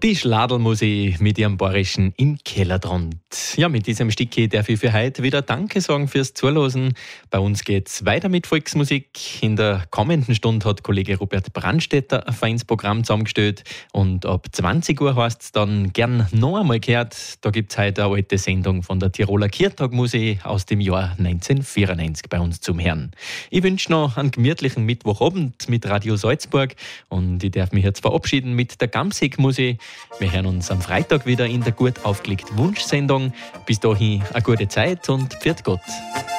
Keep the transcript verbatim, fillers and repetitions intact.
Die Schladlmusik mit ihrem Bayerischen im Keller drunter. Ja, mit diesem Stückchen darf ich für heute wieder Danke sagen fürs Zuhören. Bei uns geht's weiter mit Volksmusik. In der kommenden Stunde hat Kollege Robert Brandstetter ein feines Programm zusammengestellt. Und ab zwanzig Uhr heißt es dann gern noch einmal gehört. Da gibt's heute eine alte Sendung von der Tiroler Kirtagmusik aus dem Jahr neunzehnhundertvierundneunzig bei uns zum Hören. Ich wünsche noch einen gemütlichen Mittwochabend mit Radio Salzburg. Und ich darf mich jetzt verabschieden mit der Gamsig-Musik. Wir hören uns am Freitag wieder in der gut aufgelegten Wunschsendung. Bis dahin eine gute Zeit und pfiat Gott.